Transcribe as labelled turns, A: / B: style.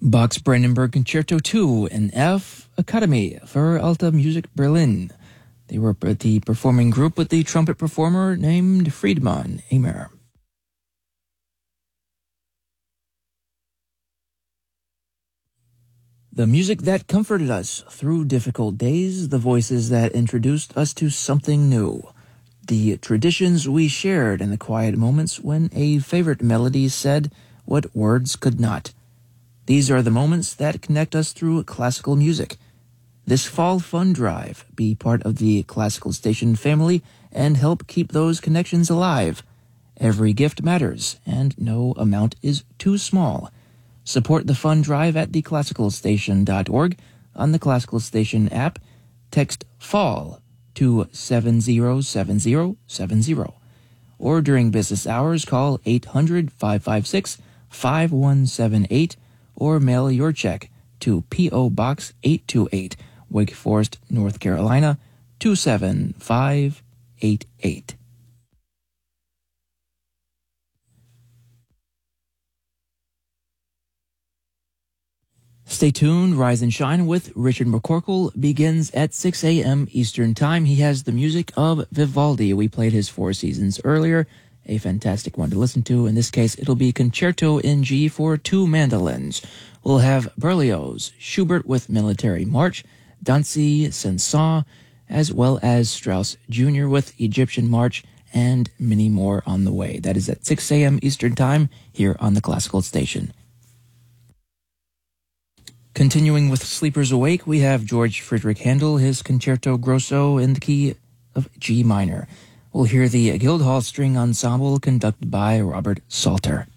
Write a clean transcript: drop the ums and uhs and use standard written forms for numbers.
A: Bach's Brandenburg Concerto 2 in F Academy für Alte Musik Berlin. They were the performing group with the trumpet performer named Friedman Amer. The music that comforted us through difficult days, the voices that introduced us to something new, the traditions we shared in the quiet moments when a favorite melody said what words could not. These are the moments that connect us through classical music. This Fall Fund Drive, be part of the Classical Station family and help keep those connections alive. Every gift matters, and no amount is too small. Support the fund drive at theclassicalstation.org, on the Classical Station app. Text FALL to 707070. Or during business hours, call 800-556-5178 or mail your check to P.O. Box 828, Wake Forest, North Carolina, 27588. Stay tuned. Rise and Shine with Richard McCorkle begins at 6 a.m. Eastern Time. He has the music of Vivaldi. We played his Four Seasons earlier, a fantastic one to listen to. In this case, it'll be Concerto in G for two mandolins. We'll have Berlioz, Schubert with Military March, Dancy, Saint-Saëns, as well as Strauss Jr. with Egyptian March, and many more on the way. That is at 6 a.m. Eastern Time here on the Classical Station. Continuing with Sleepers Awake, we have George Friedrich Handel, his Concerto Grosso in the key of G minor. We'll hear the Guildhall String Ensemble conducted by Robert Salter.